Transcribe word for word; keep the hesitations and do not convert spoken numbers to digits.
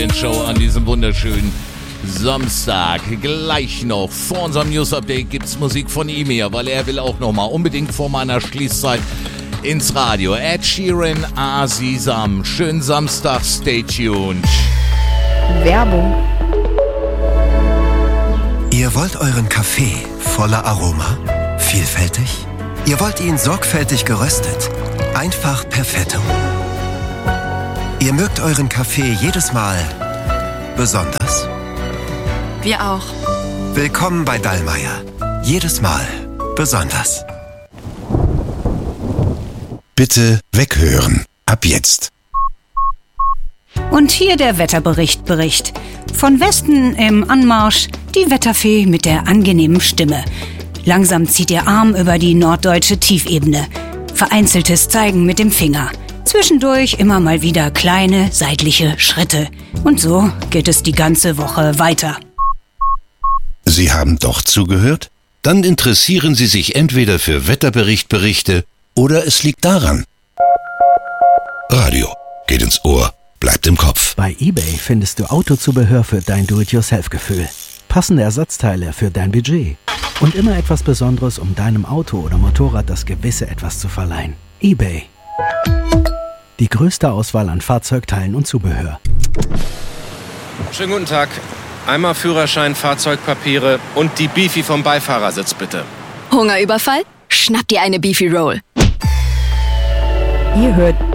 Show an diesem wunderschönen Samstag. Gleich noch vor unserem News-Update gibt's Musik von ihm hier, weil er will auch nochmal unbedingt vor meiner Schließzeit ins Radio. Ed Sheeran, Azizam. Schönen Samstag, stay tuned. Werbung. Ihr wollt euren Kaffee voller Aroma? Vielfältig? Ihr wollt ihn sorgfältig geröstet? Einfach perfetto. Ihr mögt euren Kaffee jedes Mal besonders? Wir auch. Willkommen bei Dallmayr. Jedes Mal besonders. Bitte weghören. Ab jetzt. Und hier der Wetterbericht Bericht. Von Westen im Anmarsch die Wetterfee mit der angenehmen Stimme. Langsam zieht ihr Arm über die norddeutsche Tiefebene. Vereinzeltes Zeigen mit dem Finger. Zwischendurch immer mal wieder kleine seitliche Schritte. Und so geht es die ganze Woche weiter. Sie haben doch zugehört? Dann interessieren Sie sich entweder für Wetterberichtberichte oder es liegt daran. Radio geht ins Ohr, bleibt im Kopf. Bei eBay findest du Autozubehör für dein Do-it-yourself-Gefühl. Passende Ersatzteile für dein Budget. Und immer etwas Besonderes, um deinem Auto oder Motorrad das gewisse Etwas zu verleihen. eBay. Die größte Auswahl an Fahrzeugteilen und Zubehör. Schönen guten Tag. Einmal Führerschein, Fahrzeugpapiere und die Beefy vom Beifahrersitz, bitte. Hungerüberfall? Schnapp dir eine Beefy Roll. Ihr hört